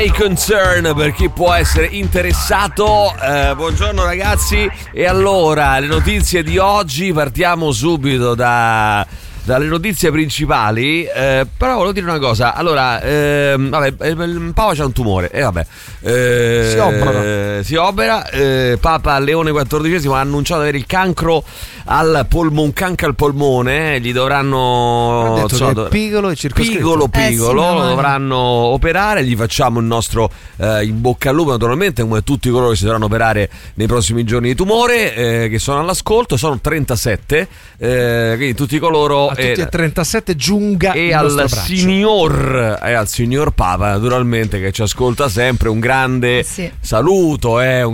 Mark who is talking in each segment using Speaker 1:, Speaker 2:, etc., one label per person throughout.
Speaker 1: Concern per chi può essere interessato. Buongiorno ragazzi, e allora le notizie di oggi, partiamo subito dalle notizie principali, però volevo dire una cosa. Allora, Papa c'ha un tumore e si opera. Papa Leone XIV ha annunciato di avere il cancro al polmone, un cancro al polmone. Gli dovranno
Speaker 2: piccolo e circoscritto.
Speaker 1: Lo dovranno operare. Gli facciamo il nostro in bocca al lupo, naturalmente, come tutti coloro che si dovranno operare nei prossimi giorni di tumore, che sono all'ascolto. Sono 37, quindi tutti coloro.
Speaker 2: A tutti e 37 giunga
Speaker 1: e
Speaker 2: il
Speaker 1: al signor Papa, naturalmente, che ci ascolta sempre, un grande saluto, un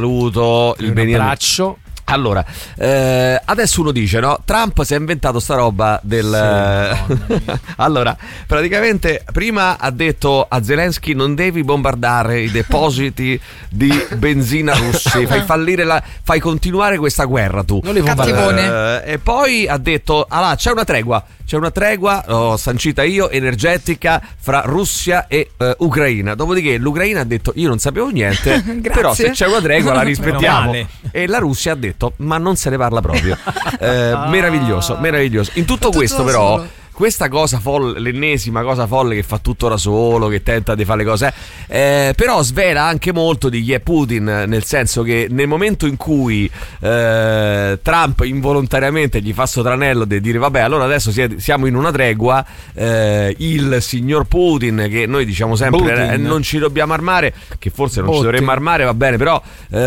Speaker 2: abbraccio.
Speaker 1: Allora, adesso uno dice, no? Trump si è inventato sta roba del... Allora, praticamente prima ha detto a Zelensky: non devi bombardare i depositi di benzina russi, fai continuare questa guerra tu.
Speaker 2: Non li bombardare.
Speaker 1: E poi ha detto: c'è una tregua, l'ho sancita io, energetica, fra Russia e Ucraina. Dopodiché l'Ucraina ha detto: io non sapevo niente, però se c'è una tregua la rispettiamo. E la Russia ha detto: ma non se ne parla proprio. Meraviglioso. In tutto questo però solo. Questa cosa folle, l'ennesima cosa folle che fa tutto da solo, che tenta di fare le cose, però svela anche molto di chi è Putin, nel senso che nel momento in cui Trump involontariamente gli fa sto tranello di dire vabbè, allora adesso siamo in una tregua, il signor Putin, che noi diciamo sempre non ci dobbiamo armare, che forse non ci dovremmo armare, va bene, però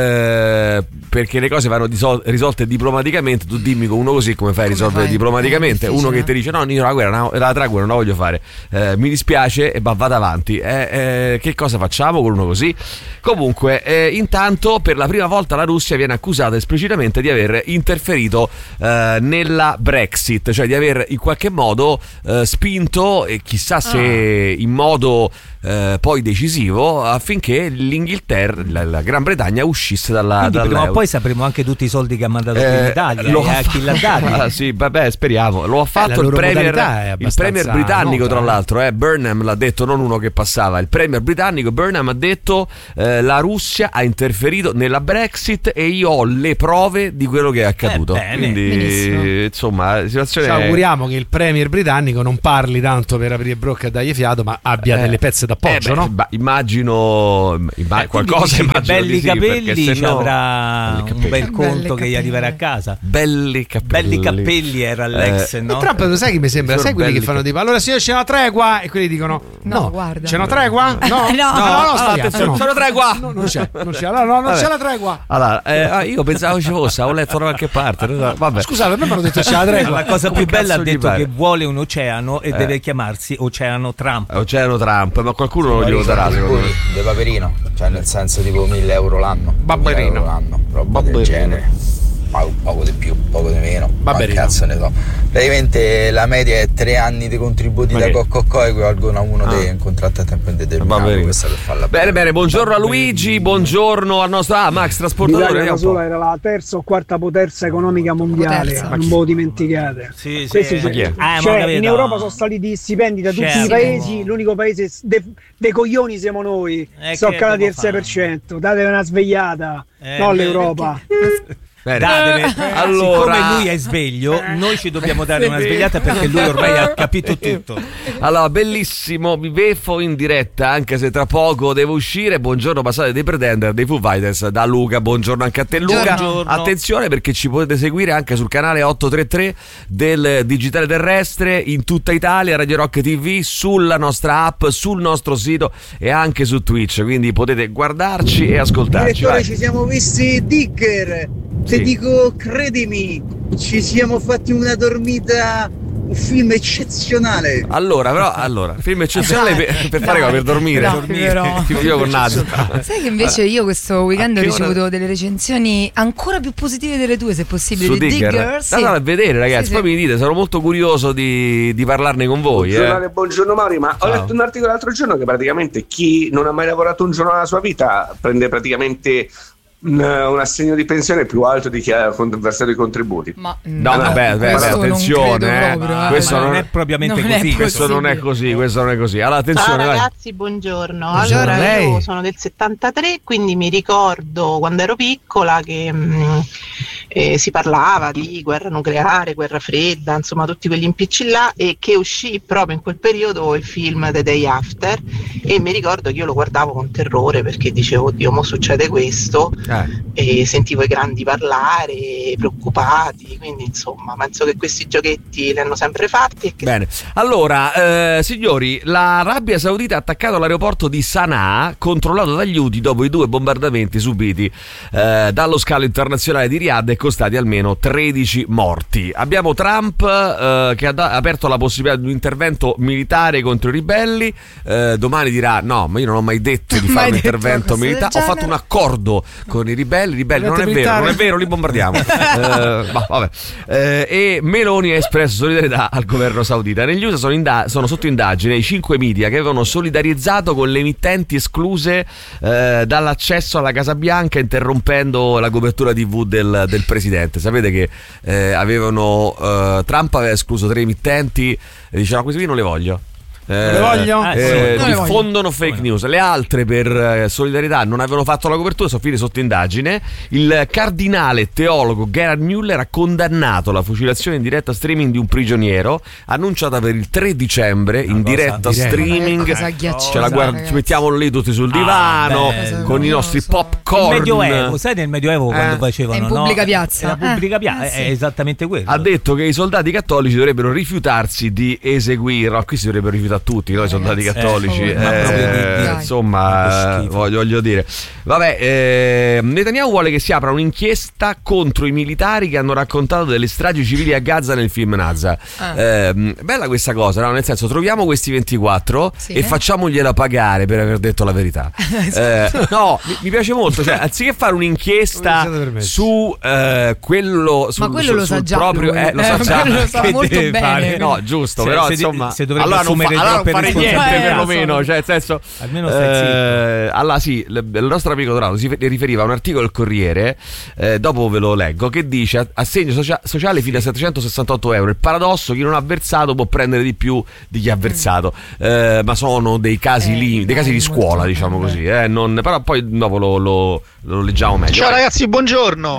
Speaker 1: perché le cose vanno risolte diplomaticamente. Tu dimmi con uno così come fai a risolvere diplomaticamente? Uno che ti dice no, io la tregua non la voglio fare, mi dispiace, e vado avanti. Che cosa facciamo con uno così? Comunque, intanto per la prima volta la Russia viene accusata esplicitamente di aver interferito nella Brexit, cioè di aver in qualche modo spinto, e chissà se in modo poi decisivo, affinché l'Inghilterra, la Gran Bretagna, uscisse dall'euro.
Speaker 3: Ma poi sapremo anche tutti i soldi che ha mandato in Italia e a chi l'ha dato.
Speaker 1: Sì, vabbè, speriamo. Lo ha fatto il premier britannico, tra l'altro, Burnham l'ha detto, non uno che passava. Il premier britannico Burnham ha detto: la Russia ha interferito nella Brexit e io ho le prove di quello che è accaduto. Quindi benissimo. Insomma, la situazione
Speaker 2: ci auguriamo che il premier britannico non parli tanto per aprire bocca e dargli fiato, ma abbia delle pezze d'appoggio, no?
Speaker 1: Immagino qualcosa.
Speaker 3: Belli capelli, ci avrà un bel conto che gli arriverà a casa.
Speaker 1: Belli capelli
Speaker 3: era l'ex, no?
Speaker 2: Trump, lo sai chi mi sembra? Sai quelli che fanno tipo: allora signor, c'è una tregua? E quelli dicono: no, guarda, c'è una tregua? No,
Speaker 1: c'è una tregua?
Speaker 2: Non c'è. Allora, non c'è la tregua.
Speaker 1: Allora, io pensavo ci fosse, avevo letto da qualche parte. Vabbè.
Speaker 2: Scusate, a me mi hanno detto c'è la tregua.
Speaker 3: La cosa più bella, ha detto che vuole un oceano e deve chiamarsi Oceano Trump.
Speaker 1: Ma qualcuno lo glielo darà, secondo me.
Speaker 4: De Paperino, cioè nel senso tipo 1.000 euro l'anno.
Speaker 2: Babberino.
Speaker 4: Roba del genere. Poco di più, poco di meno, ma cazzo ne so. Praticamente la media è 3 anni di contributi da Cocco equivalgono a uno dei contratti a tempo indeterminato. Questa per farla
Speaker 1: bene, buongiorno a Luigi, buongiorno al nostro Max Trasportatore.
Speaker 5: L'Italia sola era la terza o quarta potenza economica mondiale, non ve lo dimenticate.
Speaker 3: Sì.
Speaker 5: In Europa sono saliti gli stipendi da tutti i paesi, l'unico paese dei coglioni siamo noi. Sono calati del 6%, datevi una svegliata, non l'Europa.
Speaker 3: Allora, siccome lui è sveglio, noi ci dobbiamo dare una svegliata, perché lui ormai ha capito tutto.
Speaker 1: Allora, bellissimo, vi vefo in diretta, anche se tra poco devo uscire. Buongiorno, passate dei Pretender, dei Foo Fighters, da Luca. Buongiorno anche a te, Luca.
Speaker 3: Buongiorno.
Speaker 1: Attenzione, perché ci potete seguire anche sul canale 833 del digitale terrestre in tutta Italia, Radio Rock TV, sulla nostra app, sul nostro sito e anche su Twitch, quindi potete guardarci e ascoltarci.
Speaker 5: Direttore, ci siamo visti Digger. Ti dico, credimi, ci siamo fatti una dormita, un film eccezionale.
Speaker 1: Allora, film eccezionale per fare cosa? Per dormire. Io con Nadia.
Speaker 6: Sai che invece io questo weekend ho ricevuto delle recensioni ancora più positive delle tue, se possibile, di Digger.
Speaker 1: Andate a vedere, ragazzi, poi mi dite, sono molto curioso di parlarne con voi.
Speaker 7: Buongiorno Mauri, ma ho letto un articolo l'altro giorno che praticamente chi non ha mai lavorato un giorno nella sua vita prende praticamente un assegno di pensione più alto di chi ha versato i contributi.
Speaker 6: Ma
Speaker 1: attenzione,
Speaker 3: questo non è propriamente così.
Speaker 1: Questo non è così, Allora, attenzione.
Speaker 8: Ciao ragazzi, buongiorno. Allora, io sono del 73, quindi mi ricordo quando ero piccola che si parlava di guerra nucleare, guerra fredda, insomma tutti quegli impicci là, e che uscì proprio in quel periodo il film The Day After, e mi ricordo che io lo guardavo con terrore perché dicevo oddio, mo succede questo, e sentivo i grandi parlare preoccupati, quindi insomma penso che questi giochetti li hanno sempre fatti.
Speaker 1: Bene, allora signori, l'Arabia Saudita ha attaccato l'aeroporto di Sana'a, controllato dagli Houthi, dopo i 2 bombardamenti subiti dallo scalo internazionale di Riyadh e costati almeno 13 morti. Abbiamo Trump che ha aperto la possibilità di un intervento militare contro i ribelli, domani dirà no, ma io non ho mai detto di fare un intervento militare, ho fatto un accordo con i ribelli, non è vero, li bombardiamo. Vabbè. E Meloni ha espresso solidarietà al governo saudita. Negli USA sono sotto indagine i 5 media che avevano solidarizzato con le emittenti escluse dall'accesso alla Casa Bianca, interrompendo la copertura TV del presidente. Sapete che Trump aveva escluso 3 emittenti e diceva questi qui non le voglio. Diffondono fake news. Le altre per solidarietà non avevano fatto la copertura, sono finite sotto indagine. Il cardinale teologo Gerhard Müller ha condannato la fucilazione in diretta streaming di un prigioniero, annunciata per il 3 dicembre in diretta streaming. Ci mettiamo lì tutti sul divano con i nostri popcorn.
Speaker 3: Il Medioevo, sai nel Medioevo quando facevano
Speaker 6: in pubblica piazza.
Speaker 3: È esattamente quello.
Speaker 1: Ha detto che i soldati cattolici dovrebbero rifiutarsi di eseguirlo. Qui si dovrebbero rifiutare tutti noi soldati cattolici, insomma, voglio dire. Vabbè, Netanyahu vuole che si apra un'inchiesta contro i militari che hanno raccontato delle stragi civili a Gaza nel film Naza. Bella questa cosa, no? Nel senso, troviamo questi 24 e facciamogliela pagare per aver detto la verità. No, mi piace molto, cioè, anziché fare un'inchiesta su quello
Speaker 6: ma quello lo sa già
Speaker 1: proprio, lo sa già,
Speaker 6: lo sa molto bene.
Speaker 1: No, giusto, però insomma,
Speaker 3: se dovrebbe assumere
Speaker 1: non fare niente perlomeno, cioè nel senso,
Speaker 3: almeno allora
Speaker 1: sì, il nostro amico Donato si riferiva a un articolo del Corriere, dopo ve lo leggo, che dice assegno sociale fino a 768 euro. Il paradosso: chi non ha versato può prendere di più di chi ha versato, ma sono dei casi dei casi di scuola, diciamo così, però poi dopo lo leggiamo meglio.
Speaker 9: Ciao ragazzi, buongiorno.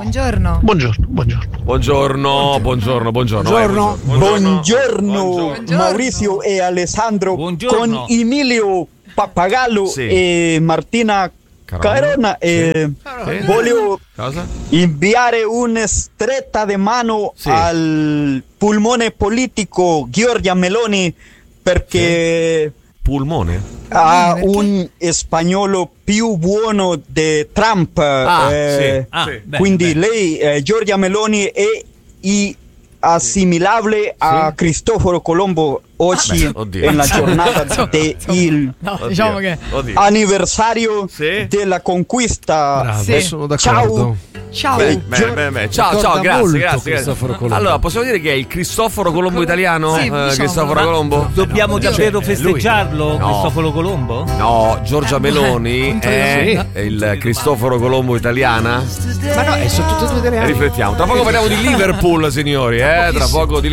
Speaker 9: Maurizio e Alessandro con Emilio Pappagallo e Martina Carona, voglio inviare una stretta di mano al pulmone politico Giorgia Meloni, perché
Speaker 1: pulmone
Speaker 9: ha un spagnolo più buono di Trump, quindi lei, Giorgia Meloni, è assimilabile a Cristoforo Colombo oggi nella giornata del
Speaker 6: diciamo che
Speaker 9: anniversario della conquista.
Speaker 2: Sono d'accordo.
Speaker 6: Ciao,
Speaker 1: grazie. Allora, possiamo dire che è il Cristoforo Colombo italiano? Cristoforo Colombo?
Speaker 3: Dobbiamo davvero festeggiarlo, Cristoforo Colombo?
Speaker 1: No, Giorgia Meloni è il Cristoforo Colombo italiana?
Speaker 2: Ma no, sono tutte e due italiane.
Speaker 1: Riflettiamo. Tra poco parliamo di Liverpool, signori, tra poco di